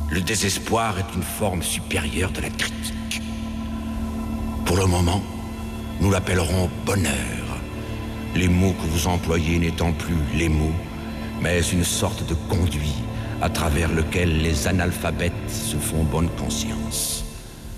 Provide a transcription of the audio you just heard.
Le désespoir est une forme supérieure de la critique. Pour le moment, nous l'appellerons bonheur. Les mots que vous employez n'étant plus les mots, mais une sorte de conduit à travers lequel les analphabètes se font bonne conscience.